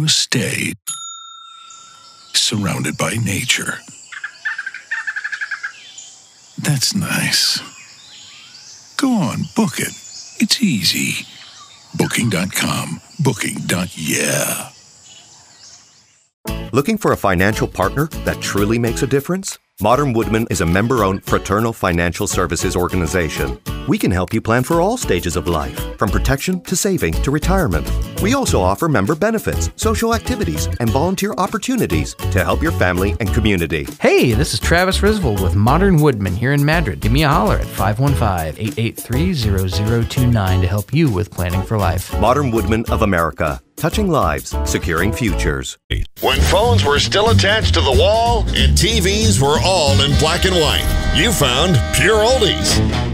to a stay, surrounded by nature. That's nice. Go on, book it. It's easy. Booking.com. Booking.yeah. Looking for a financial partner that truly makes a difference? Modern Woodmen is a member-owned fraternal financial services organization. We can help you plan for all stages of life, from protection to saving to retirement. We also offer member benefits, social activities, and volunteer opportunities to help your family and community. Hey, this is Travis Risvold with Modern Woodmen here in Madrid. Give me a holler at 515-883-0029 to help you with planning for life. Modern Woodmen of America. Touching lives, securing futures. When phones were still attached to the wall and TVs were all in black and white, you found Pure Oldies.